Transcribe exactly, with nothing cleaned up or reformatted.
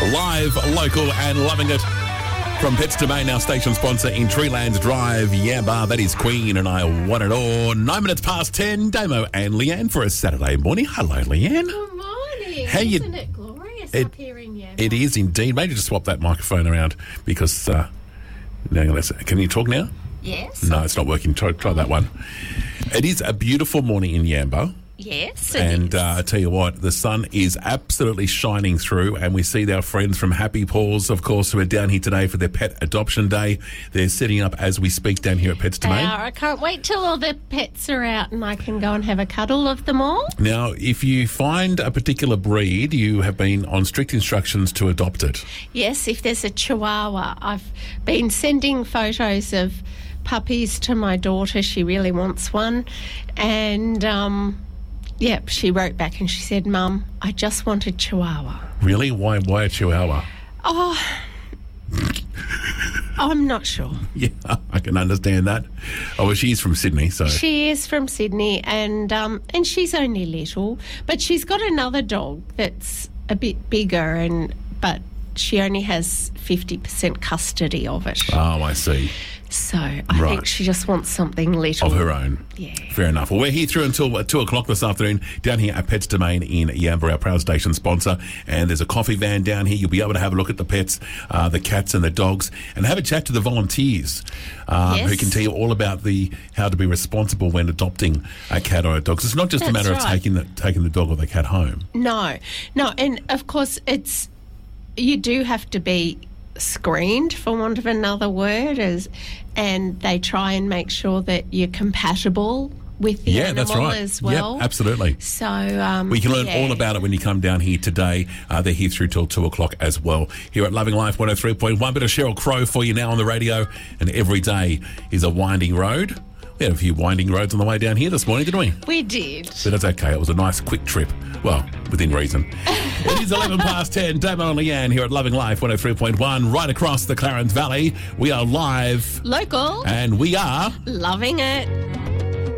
Live, local and loving it. From Pets Domain, our station sponsor in Treelands Drive, Yamba, that is Queen and I Want It All. Nine minutes past ten, Damo and Leanne for a Saturday morning. Hello, Leanne. Good morning. How you, Isn't it glorious it, up here in Yamba? It is indeed. Maybe just swap that microphone around because, uh, now let's, can you talk now? Yes. No, it's not working. Try, try that one. It is a beautiful morning in Yamba. Yes, it And is. uh, I tell you what, the sun is absolutely shining through, and we see our friends from Happy Paws, of course, who are down here today for their Pet Adoption Day. They're setting up as we speak down here at Pets They Domain. are. I can't wait till all the pets are out and I can go and have a cuddle of them all. Now, if you find a particular breed, you have been on strict instructions to adopt it. Yes, if there's a Chihuahua. I've been sending photos of puppies to my daughter. She really wants one. And, um... Yep, she wrote back and she said, Mum, I just wanted Chihuahua. Really? Why, why a Chihuahua? Oh, I'm not sure. Yeah, I can understand that. Oh, well, she's from Sydney, so... She is from Sydney and um, and she's only little, but she's got another dog that's a bit bigger, and but she only has fifty percent custody of it. Oh, I see. So I Right. think she just wants something little. Of her own. Yeah. Fair enough. Well, we're here through until uh, two o'clock this afternoon down here at Pets Domain in Yamba, our proud station sponsor. And there's a coffee van down here. You'll be able to have a look at the pets, uh, the cats and the dogs, and have a chat to the volunteers um, Yes. who can tell you all about the how to be responsible when adopting a cat or a dog. 'Cause it's not just a That's matter of right. taking the, taking the dog or the cat home. No, no, and of course it's you do have to be screened, for want of another word, as and they try and make sure that you're compatible with the Yeah, animal that's right. as well. Yep, absolutely. So um, We can learn yeah. all about it when you come down here today. Uh, they're here through till two o'clock as well. Here at Loving Life one oh three point one. Bit of Sheryl Crow for you now on the radio. And every day is a winding road. We had a few winding roads on the way down here this morning, didn't we? We did. But that's okay. It was a nice, quick trip. Well, within reason. It is eleven past ten. Damo and Leanne here at Loving Life one oh three point one. Right across the Clarence Valley. We are live. Local, And we are... loving it.